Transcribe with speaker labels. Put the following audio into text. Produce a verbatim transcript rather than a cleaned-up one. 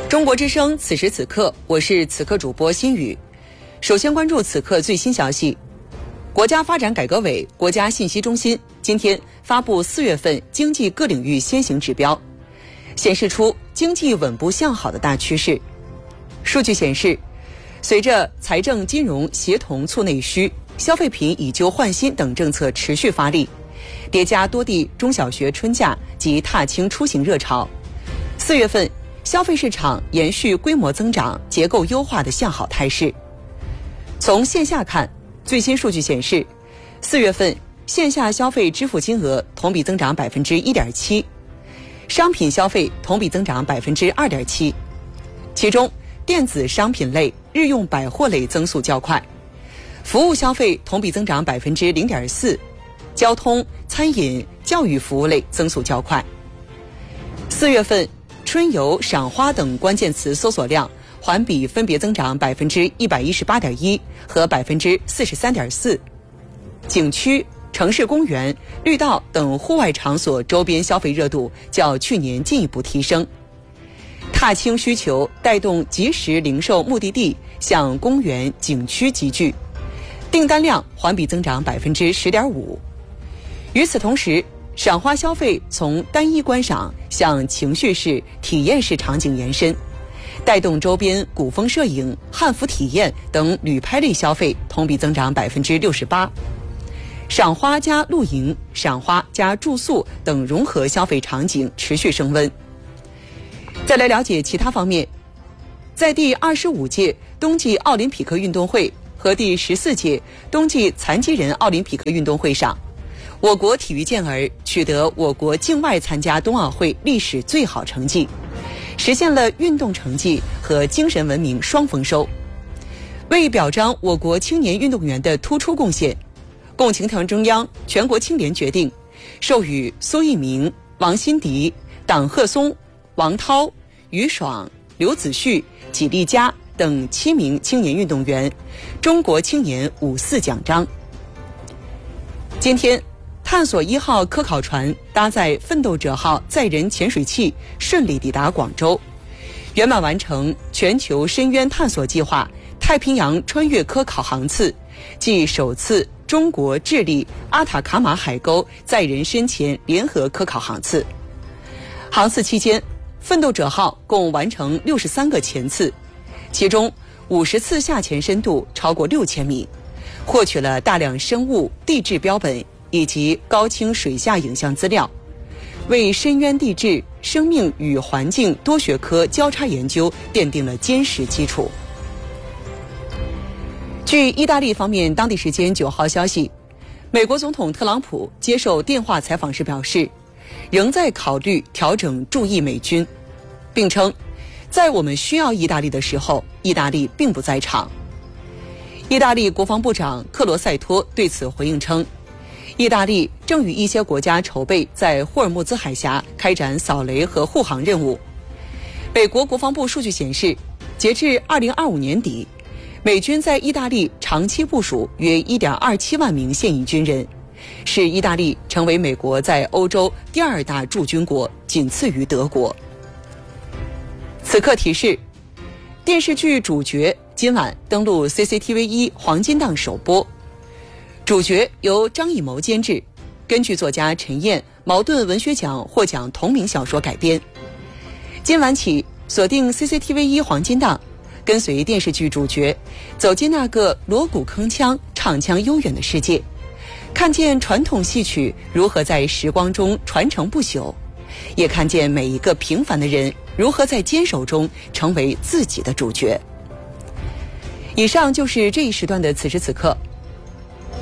Speaker 1: 中国之声，此时此刻，我是此刻主播心雨。首先关注此刻最新消息。国家发展改革委、国家信息中心今天发布四月份经济各领域先行指标，显示出经济稳步向好的大趋势。数据显示，随着财政金融协同促内需、消费品以旧换新等政策持续发力，叠加多地中小学春假及踏青出行热潮，四月份消费市场延续规模增长、结构优化的向好态势。从线下看，最新数据显示，四月份线下消费支付金额同比增长百分之一点七，商品消费同比增长百分之二点七，其中电子商品类、日用百货类增速较快，服务消费同比增长百分之零点四，交通、餐饮、教育服务类增速较快。四月份春游、赏花等关键词搜索量环比分别增长百分之一百一十八点一和百分之四十三点四。景区、城市公园、绿道等户外场所周边消费热度较去年进一步提升。踏青需求带动即时零售目的地向公园、景区集聚，订单量环比增长百分之十点五。与此同时，赏花消费从单一观赏向情绪式、体验式场景延伸，带动周边古风摄影、汉服体验等旅拍类消费同比增长百分之六十八。赏花加露营、赏花加住宿等融合消费场景持续升温。再来了解其他方面，在第二十五届冬季奥林匹克运动会和第十四届冬季残疾人奥林匹克运动会上，我国体育健儿取得我国境外参加冬奥会历史最好成绩，实现了运动成绩和精神文明双丰收。为表彰我国青年运动员的突出贡献，共青团中央、全国青联决定授予苏翊鸣、王欣迪、党鹤松、王涛、于爽、刘子旭、纪丽佳等七名青年运动员中国青年五四奖章。今天，探索一号科考船搭载奋斗者号载人潜水器顺利抵达广州，圆满完成全球深渊探索计划太平洋穿越科考航次暨首次中国智利阿塔卡马海沟载人深潜联合科考航次。航次期间，奋斗者号共完成六十三个潜次，其中五十次下潜深度超过六千米，获取了大量生物、地质标本以及高清水下影像资料，为深渊地质、生命与环境多学科交叉研究奠定了坚实基础。据意大利方面当地时间九号消息，美国总统特朗普接受电话采访时表示，仍在考虑调整驻意美军，并称，在我们需要意大利的时候，意大利并不在场。意大利国防部长克罗塞托对此回应称，意大利正与一些国家筹备在霍尔木兹海峡开展扫雷和护航任务。美国国防部数据显示，截至二零二五年底，美军在意大利长期部署约 一点二七万名现役军人，使意大利成为美国在欧洲第二大驻军国，仅次于德国。此刻提示，电视剧主角今晚登陆 C C T V 一黄金档首播。主角由张艺谋监制，根据作家陈燕、茅盾文学奖获奖同名小说改编。今晚起锁定 C C T V 一黄金档，跟随电视剧主角走进那个锣鼓铿锵、唱腔悠远的世界，看见传统戏曲如何在时光中传承不朽，也看见每一个平凡的人如何在坚守中成为自己的主角。以上就是这一时段的此时此刻。